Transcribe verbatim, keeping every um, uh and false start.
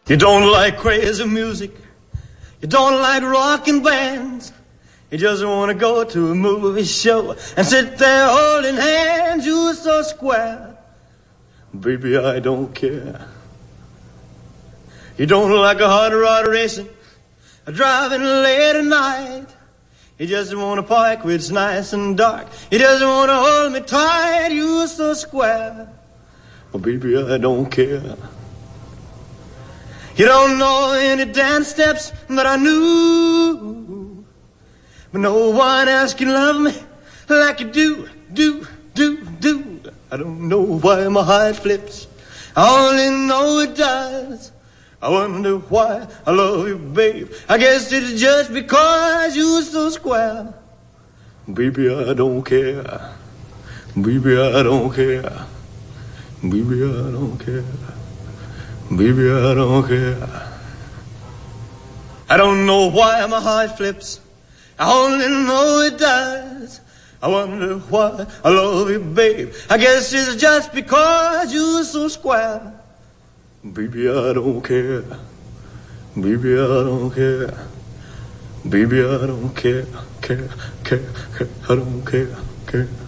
You don't like crazy music. You don't like rockin' bands. You just want to go to a movie show and sit there holding hands. You're so square. Baby, I don't care. You don't like a hot rod racing, driving late at night. You just want to park where it's nice and dark. You just want to hold me tight. You're so square. Well, baby, I don't care. You don't know any dance steps that I knew, but no one else can love me like you do, do, do, do. I don't know why my heart flips, I only know it does. I wonder why I love you, babe. I guess it's just because you're so square. Baby, I don't care. Baby, I don't care. Baby, I don't care. Baby, I don't care. I don't know why my heart flips, I only know it does. I wonder why I love you, babe. I guess it's just because you're so square. Baby, I don't care. Baby, I don't care. Baby, I don't care. Care, care, care. I don't care. Care.